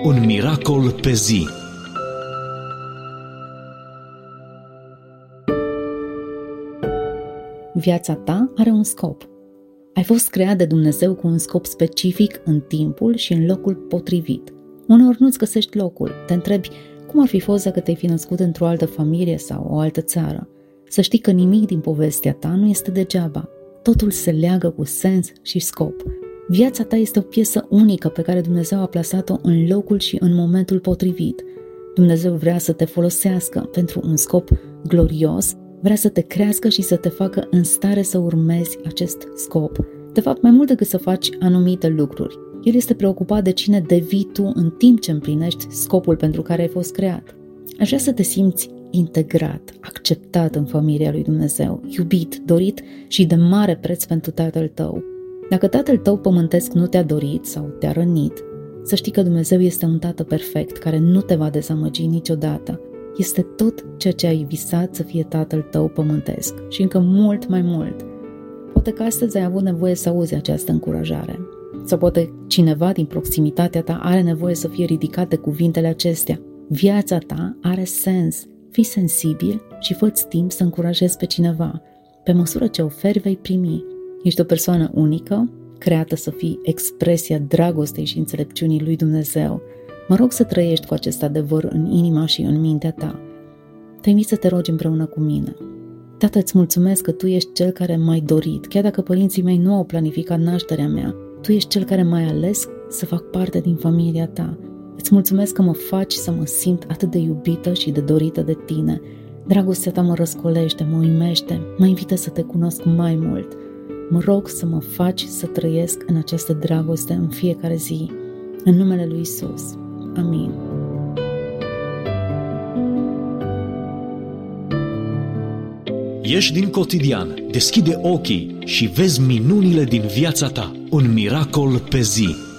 Un miracol pe zi. Viața ta are un scop. Ai fost creat de Dumnezeu cu un scop specific în timpul și în locul potrivit. Uneori nu-ți găsești locul. Te întrebi cum ar fi fost dacă te-ai fi născut într-o altă familie sau o altă țară. Să știi că nimic din povestea ta nu este degeaba. Totul se leagă cu sens și scop. Viața ta este o piesă unică pe care Dumnezeu a plasat-o în locul și în momentul potrivit. Dumnezeu vrea să te folosească pentru un scop glorios, vrea să te crească și să te facă în stare să urmezi acest scop. De fapt, mai mult decât să faci anumite lucruri, El este preocupat de cine devii tu în timp ce împlinești scopul pentru care ai fost creat. Aș vrea să te simți integrat, acceptat în familia lui Dumnezeu, iubit, dorit și de mare preț pentru Tatăl tău. Dacă Tatăl tău pământesc nu te-a dorit sau te-a rănit, să știi că Dumnezeu este un Tată perfect care nu te va dezamăgi niciodată. Este tot ceea ce ai visat să fie Tatăl tău pământesc și încă mult mai mult. Poate că astăzi ai avut nevoie să auzi această încurajare. Sau poate cineva din proximitatea ta are nevoie să fie ridicat de cuvintele acestea. Viața ta are sens. Fii sensibil și fă-ți timp să încurajezi pe cineva. Pe măsură ce oferi, vei primi. Ești o persoană unică, creată să fii expresia dragostei și înțelepciunii lui Dumnezeu. Mă rog să trăiești cu acest adevăr în inima și în mintea ta. Te invit să te rogi împreună cu mine. Tată, îți mulțumesc că Tu ești Cel care m-ai dorit, chiar dacă părinții mei nu au planificat nașterea mea. Tu ești Cel care m-ai ales să fac parte din familia Ta. Îți mulțumesc că mă faci să mă simt atât de iubită și de dorită de Tine. Dragostea Ta mă răscolește, mă uimește, mă invită să Te cunosc mai mult. Mă rog să mă faci să trăiesc în această dragoste în fiecare zi. În numele lui Isus. Amin. Ieși din cotidian, deschide ochii și vezi minunile din viața ta. Un miracol pe zi.